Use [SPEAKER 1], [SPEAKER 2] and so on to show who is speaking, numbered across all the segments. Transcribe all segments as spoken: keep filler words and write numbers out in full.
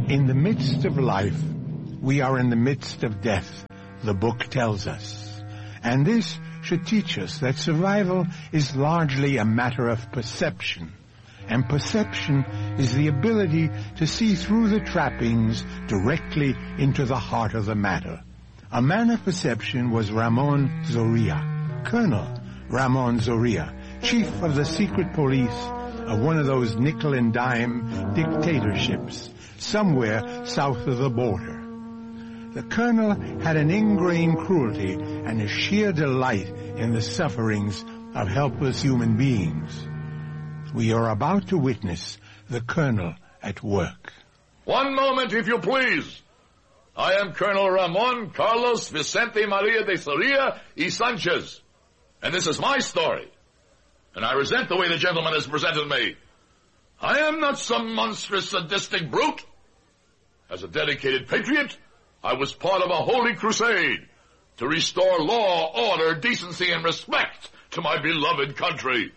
[SPEAKER 1] In the midst of life, we are in the midst of death, the book tells us. And this should teach us that survival is largely a matter of perception. And perception is the ability to see through the trappings directly into the heart of the matter. A man of perception was Ramon Zorrilla, Colonel Ramon Zorrilla, chief of the secret police of one of those nickel and dime dictatorships somewhere south of the border. The colonel had an ingrained cruelty and a sheer delight in the sufferings of helpless human beings. We are about to witness the colonel at work.
[SPEAKER 2] One moment, if you please. I am Colonel Ramon Carlos Vicente Maria de Zorrilla y Sanchez, and this is my story. And I resent the way the gentleman has presented me. I am not some monstrous sadistic brute. As a dedicated patriot, I was part of a holy crusade to restore law, order, decency, and respect to my beloved country.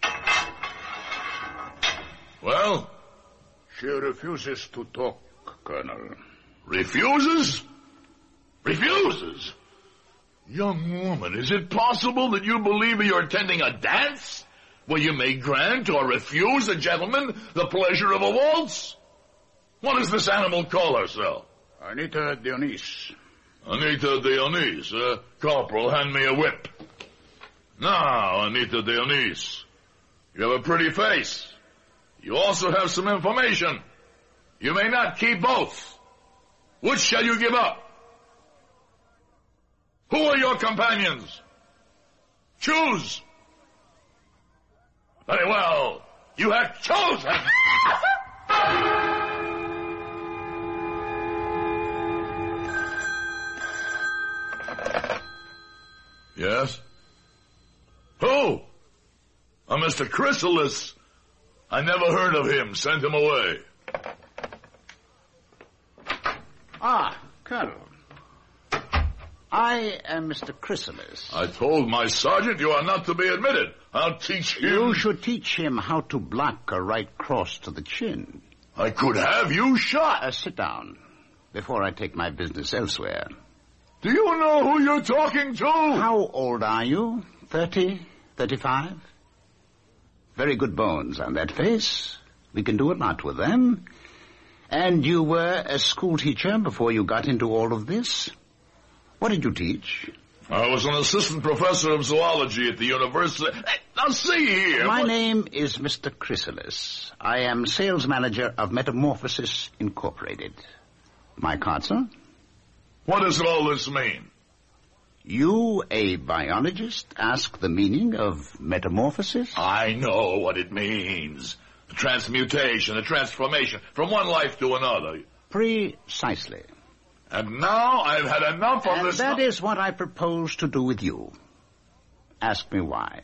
[SPEAKER 2] Well?
[SPEAKER 3] She refuses to talk, Colonel.
[SPEAKER 2] Refuses? Refuses? Young woman, is it possible that you believe you're attending a dance where you may grant or refuse a gentleman the pleasure of a waltz? What does this animal call herself?
[SPEAKER 3] Anita Dionys.
[SPEAKER 2] Anita Dionys, uh, Corporal, hand me a whip. Now, Anita Dionys, you have a pretty face. You also have some information. You may not keep both. Which shall you give up? Who are your companions? Choose. Very well. You have chosen. Yes? Who? A Mister Chrysalis. I never heard of him. Send him away.
[SPEAKER 3] Ah, Colonel. I am Mister Chrysalis.
[SPEAKER 2] I told my sergeant you are not to be admitted. I'll teach him...
[SPEAKER 3] You should teach him how to block a right cross to the chin.
[SPEAKER 2] I could have you shot.
[SPEAKER 3] Uh, sit down before I take my business elsewhere.
[SPEAKER 2] Do you know who you're talking to?
[SPEAKER 3] How old are you? Thirty? Thirty-five? Very good bones on that face. We can do a lot with them. And you were a school teacher before you got into all of this? What did you teach?
[SPEAKER 2] I was an assistant professor of zoology at the university. Now, see here.
[SPEAKER 3] My
[SPEAKER 2] what...
[SPEAKER 3] name is Mister Chrysalis. I am sales manager of Metamorphosis Incorporated. My card, sir?
[SPEAKER 2] What does all this mean?
[SPEAKER 3] You, a biologist, ask the meaning of metamorphosis?
[SPEAKER 2] I know what it means. The transmutation, the transformation from one life to another.
[SPEAKER 3] Precisely.
[SPEAKER 2] And now I've had enough of
[SPEAKER 3] and
[SPEAKER 2] this...
[SPEAKER 3] that is what I propose to do with you. Ask me why.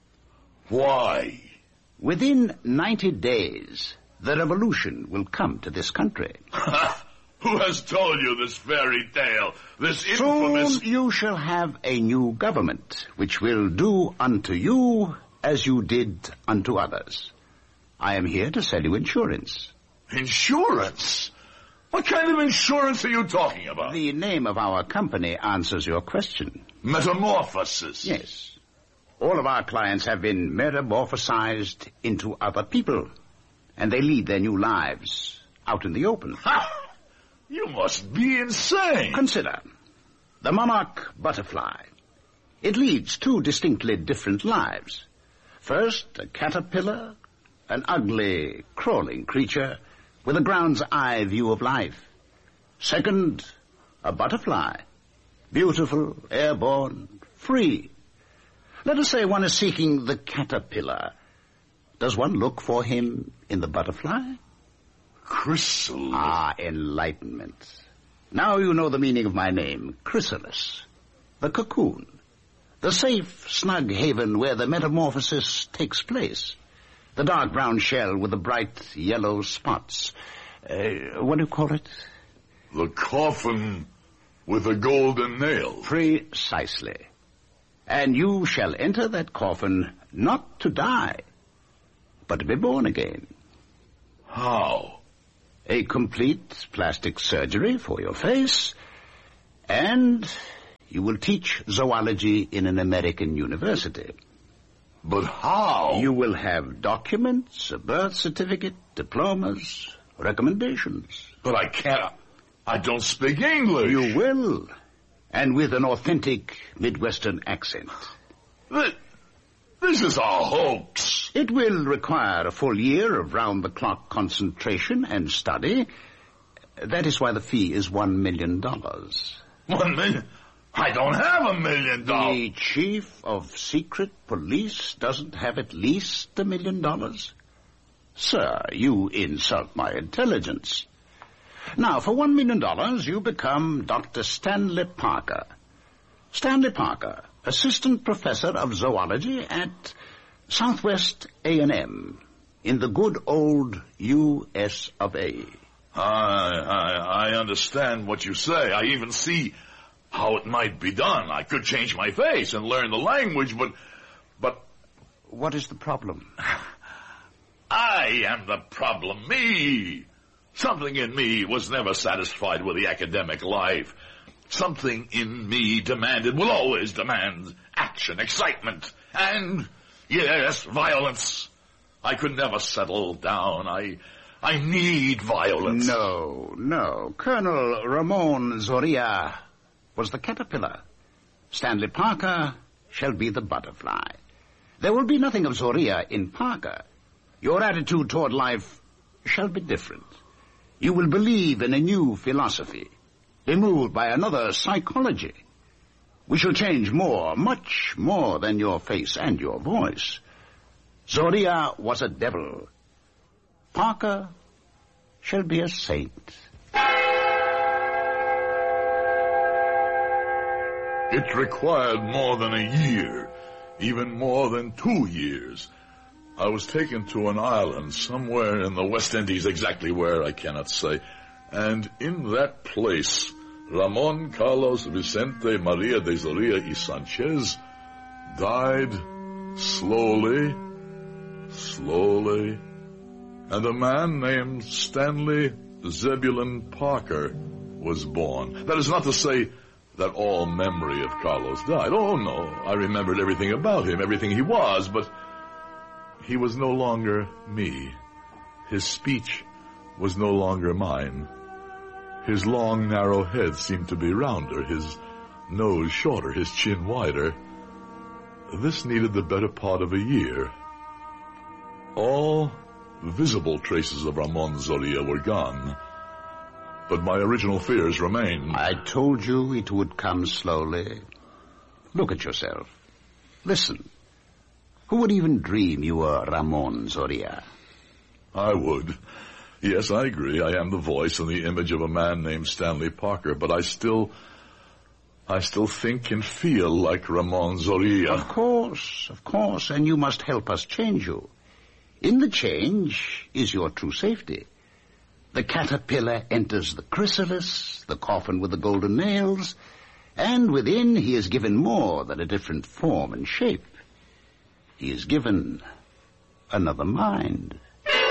[SPEAKER 2] Why?
[SPEAKER 3] Within ninety days, the revolution will come to this country.
[SPEAKER 2] Who has told you this fairy tale? This infamous...
[SPEAKER 3] Soon you shall have a new government, which will do unto you as you did unto others. I am here to sell you insurance.
[SPEAKER 2] Insurance? What kind of insurance are you talking about?
[SPEAKER 3] The name of our company answers your question.
[SPEAKER 2] Metamorphosis?
[SPEAKER 3] Yes. All of our clients have been metamorphosized into other people, and they lead their new lives out in the open.
[SPEAKER 2] Ha! You must be insane.
[SPEAKER 3] Consider the monarch butterfly. It leads two distinctly different lives. First, a caterpillar, an ugly, crawling creature with a ground's eye view of life. Second, a butterfly, beautiful, airborne, free. Let us say one is seeking the caterpillar. Does one look for him in the butterfly?
[SPEAKER 2] Chrysalis.
[SPEAKER 3] Ah, enlightenment. Now you know the meaning of my name, Chrysalis. The cocoon. The safe, snug haven where the metamorphosis takes place. The dark brown shell with the bright yellow spots. Uh, what do you call it?
[SPEAKER 2] The coffin with the golden nail.
[SPEAKER 3] Precisely. And you shall enter that coffin not to die, but to be born again.
[SPEAKER 2] How?
[SPEAKER 3] a complete plastic surgery for your face, and you will teach zoology in an American university.
[SPEAKER 2] But how?
[SPEAKER 3] You will have documents, a birth certificate, diplomas, recommendations.
[SPEAKER 2] But I can't. I don't speak English.
[SPEAKER 3] You will, and with an authentic Midwestern accent.
[SPEAKER 2] This, this is a hoax.
[SPEAKER 3] It will require a full year of round-the-clock concentration and study. That is why the fee is one million dollars.
[SPEAKER 2] One million? I don't have a million dollars.
[SPEAKER 3] The chief of secret police doesn't have at least a million dollars? Sir, you insult my intelligence. Now, for one million dollars, you become Doctor Stanley Parker. Stanley Parker, assistant professor of zoology at Southwest A and M in the good old U S of A.
[SPEAKER 2] I, I, I understand what you say. I even see how it might be done. I could change my face and learn the language, but... but...
[SPEAKER 3] What is the problem?
[SPEAKER 2] I am the problem. Me. Something in me was never satisfied with the academic life. Something in me demanded, will always demand, action, excitement, and, yes, violence. I could never settle down. I... I need violence.
[SPEAKER 3] No, no. Colonel Ramon Zoria was the caterpillar. Stanley Parker shall be the butterfly. There will be nothing of Zoria in Parker. Your attitude toward life shall be different. You will believe in a new philosophy, be moved by another psychology. We shall change more, much more than your face and your voice. Zoria was a devil. Parker shall be a saint.
[SPEAKER 2] It required more than a year, even more than two years. I was taken to an island somewhere in the West Indies, exactly where I cannot say, and in that place, Ramon Carlos Vicente Maria de Zoria y Sanchez died slowly, slowly, and a man named Stanley Zebulon Parker was born. That is not to say that all memory of Carlos died. Oh, no, I remembered everything about him, everything he was, but he was no longer me. His speech was no longer mine. His long, narrow head seemed to be rounder, his nose shorter, his chin wider. This needed the better part of a year. All visible traces of Ramon Zoria were gone, but my original fears remained.
[SPEAKER 3] I told you it would come slowly. Look at yourself. Listen. Who would even dream you were Ramon Zoria?
[SPEAKER 2] I would. Yes, I agree. I am the voice and the image of a man named Stanley Parker, but I still... I still think and feel like Ramon Zoria.
[SPEAKER 3] Of course, of course, and you must help us change you. In the change is your true safety. The caterpillar enters the chrysalis, the coffin with the golden nails, and within he is given more than a different form and shape. He is given another mind.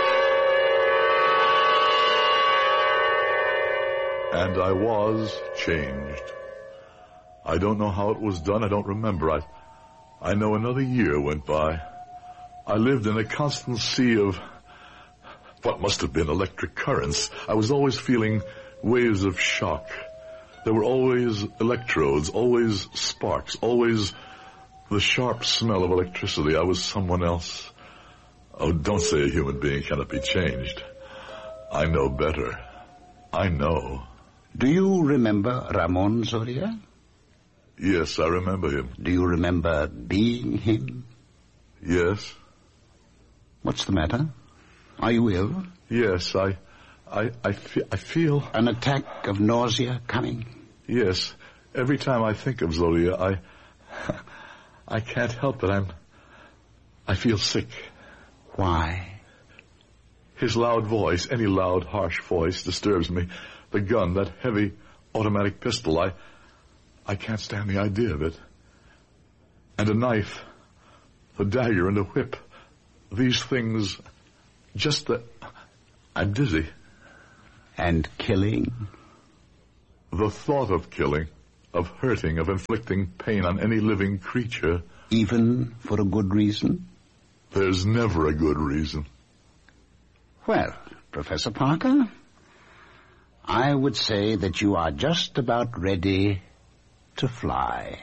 [SPEAKER 2] And I was changed. I don't know how it was done. I don't remember. I, I know another year went by. I lived in a constant sea of what must have been electric currents. I was always feeling waves of shock. There were always electrodes, always sparks, always the sharp smell of electricity. I was someone else. Oh, don't say a human being cannot be changed. I know better. I know.
[SPEAKER 3] Do you remember Ramon Zoria?
[SPEAKER 2] Yes, I remember him.
[SPEAKER 3] Do you remember being him?
[SPEAKER 2] Yes.
[SPEAKER 3] What's the matter? Are you ill?
[SPEAKER 2] Yes, I... I, I, fe- I feel...
[SPEAKER 3] An attack of nausea coming?
[SPEAKER 2] Yes. Every time I think of Zoria, I... I can't help it. I'm... I feel sick.
[SPEAKER 3] Why?
[SPEAKER 2] His loud voice, any loud, harsh voice, disturbs me. The gun, that heavy automatic pistol, I... I can't stand the idea of it. And a knife, the dagger and a whip. These things, just the... I'm dizzy.
[SPEAKER 3] And killing?
[SPEAKER 2] The thought of killing, of hurting, of inflicting pain on any living creature.
[SPEAKER 3] Even for a good reason?
[SPEAKER 2] There's never a good reason.
[SPEAKER 3] Well, Professor Parker, I would say that you are just about ready to fly.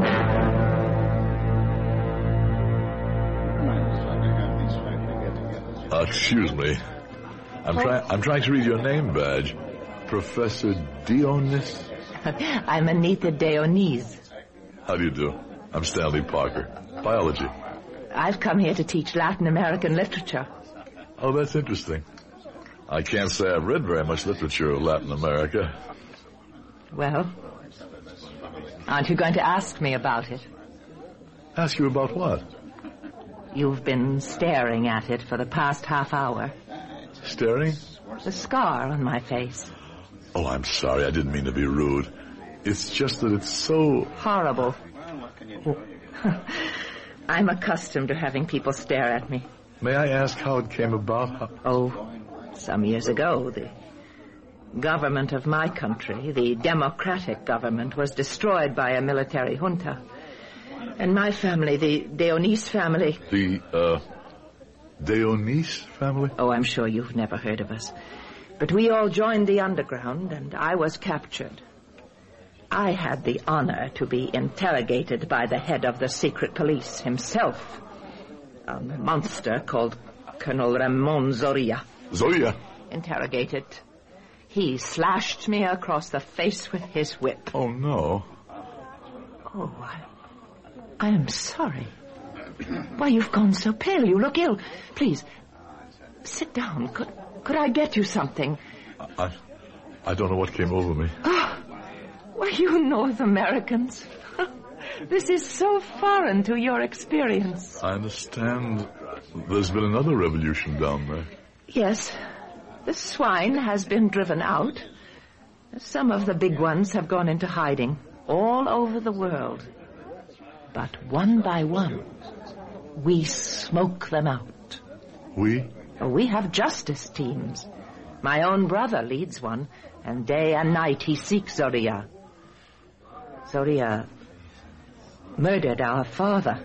[SPEAKER 2] Uh, excuse me. I'm trying. I'm trying to read your name badge, Professor Dionis.
[SPEAKER 4] I'm Anita Dionis.
[SPEAKER 2] How do you do? I'm Stanley Parker, biology.
[SPEAKER 4] I've come here to teach Latin American literature.
[SPEAKER 2] Oh, that's interesting. I can't say I've read very much literature of Latin America.
[SPEAKER 4] Well, aren't you going to ask me about it?
[SPEAKER 2] Ask you about what?
[SPEAKER 4] You've been staring at it for the past half hour.
[SPEAKER 2] Staring?
[SPEAKER 4] The scar on my face.
[SPEAKER 2] Oh, I'm sorry. I didn't mean to be rude. It's just that it's so...
[SPEAKER 4] horrible. I'm accustomed to having people stare at me.
[SPEAKER 2] May I ask how it came about? How...
[SPEAKER 4] Oh, some years ago, the government of my country, the democratic government, was destroyed by a military junta. And my family, the Dionis family...
[SPEAKER 2] The, uh, Dionis family?
[SPEAKER 4] Oh, I'm sure you've never heard of us. But we all joined the underground, and I was captured. I had the honor to be interrogated by the head of the secret police himself, a monster called Colonel Ramon Zorilla.
[SPEAKER 2] Zorilla?
[SPEAKER 4] Interrogated. He slashed me across the face with his whip.
[SPEAKER 2] Oh, no.
[SPEAKER 4] Oh, I, I am sorry. Why, you've gone so pale. You look ill. Please, sit down. Could, could I get you something?
[SPEAKER 2] I, I don't know what came over me.
[SPEAKER 4] Oh, well, you North Americans. This is so foreign to your experience.
[SPEAKER 2] I understand there's been another revolution down there.
[SPEAKER 4] Yes. The swine has been driven out. Some of the big ones have gone into hiding all over the world. But one by one, we smoke them out.
[SPEAKER 2] We?
[SPEAKER 4] We have justice teams. My own brother leads one, and day and night he seeks Zorilla. Zorilla murdered our father.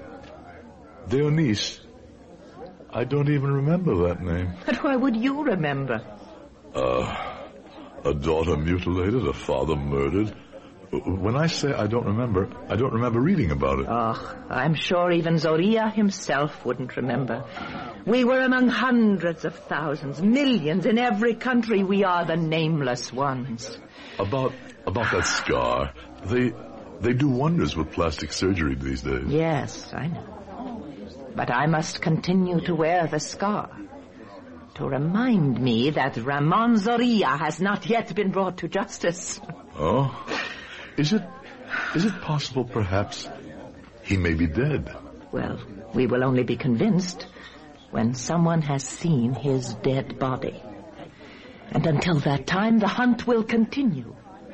[SPEAKER 2] Dionis? I don't even remember that name.
[SPEAKER 4] But why would you remember?
[SPEAKER 2] Uh, a daughter mutilated, a father murdered. When I say I don't remember, I don't remember reading about it.
[SPEAKER 4] Oh, I'm sure even Zorilla himself wouldn't remember. We were among hundreds of thousands, millions in every country. We are the nameless ones.
[SPEAKER 2] About about that scar, they they do wonders with plastic surgery these days.
[SPEAKER 4] Yes, I know. But I must continue to wear the scar to remind me that Ramon Zorilla has not yet been brought to justice.
[SPEAKER 2] Oh? Is it, is it possible, perhaps, he may be dead?
[SPEAKER 4] Well, we will only be convinced when someone has seen his dead body. And until that time, the hunt will continue.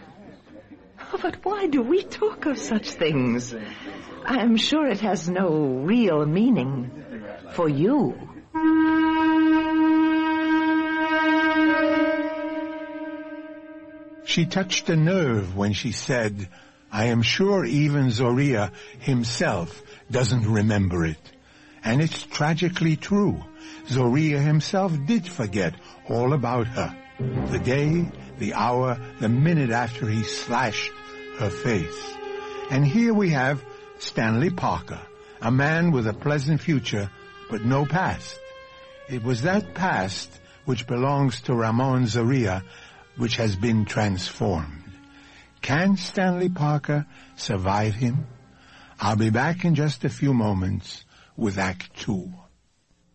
[SPEAKER 4] Oh, but why do we talk of such things? I am sure it has no real meaning for you.
[SPEAKER 1] She touched a nerve when she said, I am sure even Zorilla himself doesn't remember it. And it's tragically true. Zorilla himself did forget all about her. The day, the hour, the minute after he slashed her face. And here we have Stanley Parker, a man with a pleasant future, but no past. It was that past which belongs to Ramon Zorilla which has been transformed. Can Stanley Parker survive him? I'll be back in just a few moments with Act Two.